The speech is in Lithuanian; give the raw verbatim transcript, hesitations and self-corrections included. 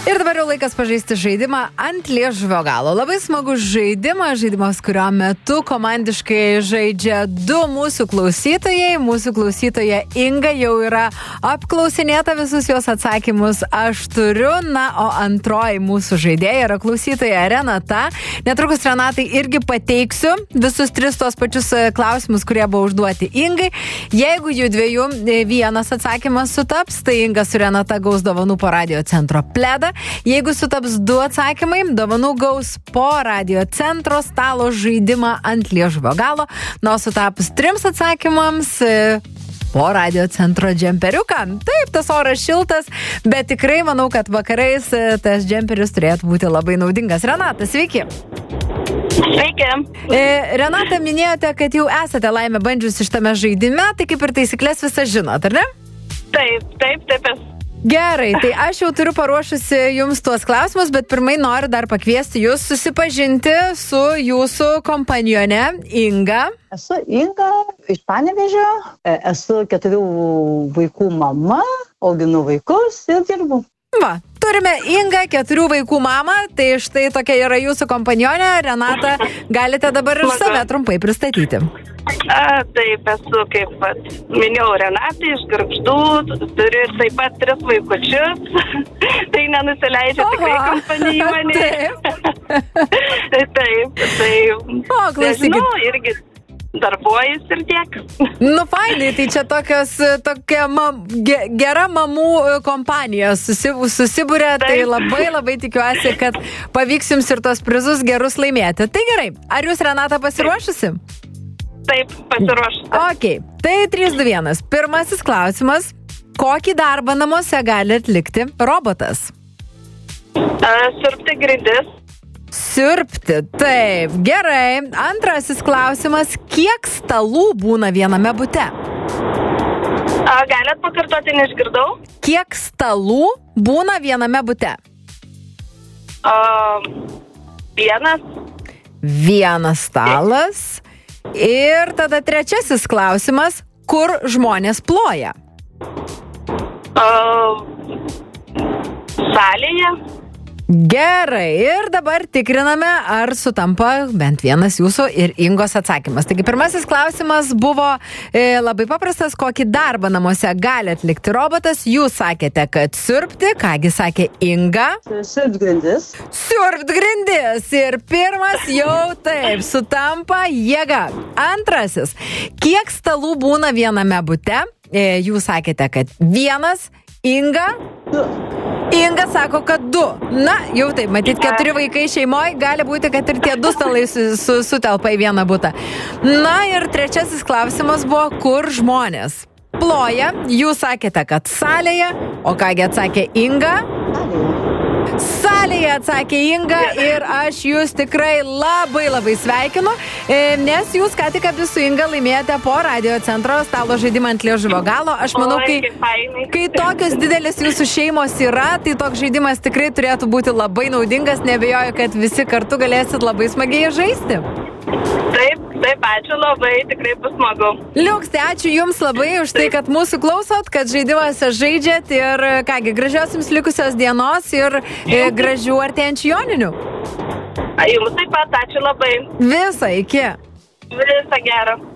Ir dabar jau laikas pažaisti žaidimą ant liežuvio galo. Labai smagus žaidimas, žaidimas, kurio metu komandiškai žaidžia du mūsų klausytojai. Mūsų klausytoja Inga jau yra apklausinėta, visus jos atsakymus aš turiu. Na, o antroji mūsų žaidėja yra klausytoja Renata. Netrukus Renatai irgi pateiksiu visus tris tos pačius klausimus, kurie buvo užduoti Ingai. Jeigu jų dviejų vienas atsakymas sutaps, tai Inga su Renata gaus dovanų po radio centro pledą. Jeigu sutaps du atsakymai, dovanų gaus po radio centro stalo žaidimą ant liežuvio galo. Nu, sutapus trims atsakymams po radio centro džemperiuką. Taip, tas oras šiltas, bet tikrai manau, kad vakarais tas džemperis turėtų būti labai naudingas. Renata, sveiki. Sveiki. E, Renata, minėjote, kad jau esate laimę bandžius šitame žaidime, tai kaip ir taisyklės visą žinot, ar ne? Taip, taip, taip. Esu. Gerai, tai aš jau turiu paruošusi jums tuos klausimus, bet pirmai noriu dar pakviesti jūs susipažinti su jūsų kompanione Inga. Esu Inga iš Panevėžio, esu keturių vaikų mama, auginu vaikus ir dirbu. Va, turime Ingą, keturių vaikų mamą, tai štai tokia yra jūsų kompanionė. Renata, galite dabar ir save trumpai pristatyti. A, taip, esu, kaip pat minėjau, Renata iš Gargždų, turi taip pat tris vaikučius, tai nenusileidžia Oho, tikrai kompanija mane. Taip. Taip, tai, O, klausykit. nežinau, irgi darbuojus ir tiek. Nu, fainai, tai čia tokios, tokia mam, ge, gera mamų kompanija susi, susibūrė, tai labai labai tikiuosi, kad pavyks jums ir tos prizus gerus laimėti. Tai gerai, ar jūs, Renata, pasiruošusi? Taip, pasiruošusi. Ok, tai trys, du, vienas. Pirmasis klausimas. Kokį darbą namuose gali atlikti robotas? A, siurbti grindis. Siurbti, taip, gerai. Antrasis klausimas. Kiek stalų būna viename bute? A, galit pakartoti, neišgirdau? Kiek stalų būna viename bute? A, vienas. Vienas stalas. Ir tada trečiasis klausimas. Kur žmonės ploja? A, salėje. Gerai, ir dabar tikriname, ar sutampa bent vienas jūsų ir Ingos atsakymas. Taigi, pirmasis klausimas buvo e, labai paprastas, kokį darbą namuose gali atlikti robotas. Jūs sakėte, kad siurbti, kągi sakė Inga? Siurbt grindis. Siurbt grindis. Ir pirmas jau taip, sutampa jėga. Antrasis, kiek stalų būna viename bute? E, jūs sakėte, kad vienas. Inga? Du. Inga sako, kad du. Na, jau taip, matyt, keturi vaikai šeimoje, gali būti, kad ir tie du stalai su, su, sutelpa į vieną butą. Na ir trečiasis klausimas buvo, kur žmonės ploja. Jūs sakėte, kad salėje, o kągi atsakė Inga? Salėje atsakė Inga ir aš jūs tikrai labai labai sveikinu, nes jūs ką tik abi su Inga laimėjote po radio centro stalo žaidimą ant liežuvio galo. Aš manau, kai, kai tokios didelės jūsų šeimos yra, tai toks žaidimas tikrai turėtų būti labai naudingas. Neabejoju, kad visi kartu galėsit labai smagiai žaisti. Taip, taip, ačiū labai, tikrai bus smagu. Liuks, tai ačiū jums labai už tai, kad mūsų klausot, kad žaidimuose žaidžiat ir kągi, gražios jums likusios dienos ir e, gražių artėjančių joninių. A, jums taip pat, ačiū labai. Visą, iki. Visą gerą.